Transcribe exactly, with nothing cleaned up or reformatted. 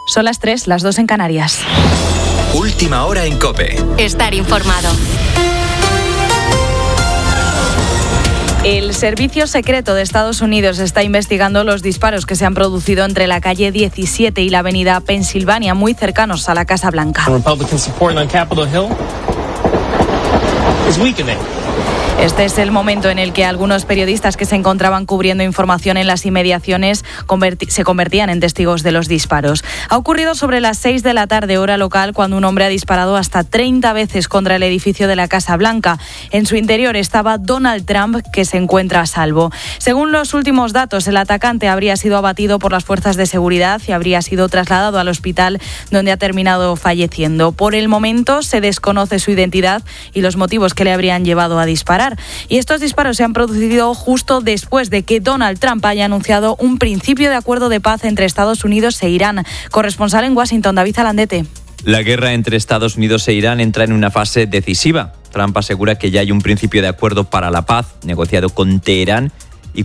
Son las tres, las dos en Canarias. Última hora en COPE. Estar informado. El Servicio Secreto de Estados Unidos está investigando los disparos que se han producido entre la calle diecisiete y la avenida Pensilvania, muy cercanos a la Casa Blanca. Este es el momento en el que algunos periodistas que se encontraban cubriendo información en las inmediaciones converti- se convertían en testigos de los disparos. Ha ocurrido sobre las seis de la tarde, hora local, cuando un hombre ha disparado hasta treinta veces contra el edificio de la Casa Blanca. En su interior estaba Donald Trump, que se encuentra a salvo. Según los últimos datos, el atacante habría sido abatido por las fuerzas de seguridad y habría sido trasladado al hospital, donde ha terminado falleciendo. Por el momento se desconoce su identidad y los motivos que le habrían llevado a disparar. Y estos disparos se han producido justo después de que Donald Trump haya anunciado un principio de acuerdo de paz entre Estados Unidos e Irán. Corresponsal en Washington, David Alandete. La guerra entre Estados Unidos e Irán entra en una fase decisiva. Trump asegura que ya hay un principio de acuerdo para la paz negociado con Teherán